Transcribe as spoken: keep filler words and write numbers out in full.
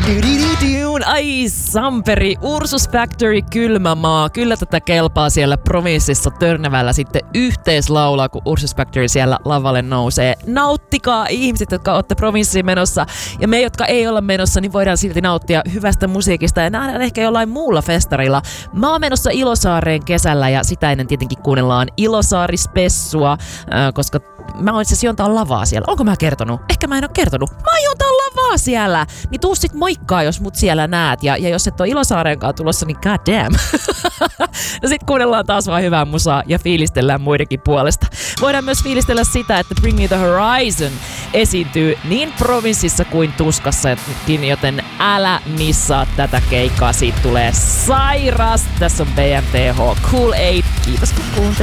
Ai Samperi, Ursus Factory, kylmä maa. Kyllä tätä kelpaa siellä provinssissa Törnävällä sitten yhteislaulaa, kun Ursus Factory siellä lavalle nousee. Nauttikaa ihmiset, jotka olette provinssiin menossa. Ja me, jotka ei olla menossa, niin voidaan silti nauttia hyvästä musiikista ja nähdään ehkä jollain muulla festarilla. Mä oon menossa Ilosaareen kesällä ja sitä ennen tietenkin kuunnellaan Ilosaari-spessua, äh, koska mä oon itse asiassa juontaa lavaa siellä. Onko mä kertonut? Ehkä mä en oo kertonut. Mä oon juontaa lavaa siellä! Niin tuu sit moikkaa, jos mut siellä näet. Ja, ja jos et oo Ilosaareenkaan tulossa, niin god damn. No sit kuunnellaan taas vaan hyvää musaa ja fiilistellään muidenkin puolesta. Voidaan myös fiilistellä sitä, että Bring Me The Horizon esiintyy niin provinssissa kuin tuskassakin, joten älä missaa tätä keikkaa. Siitä tulee sairas. Tässä on B M T H Cool eight. Kiitos kun kuuntelit.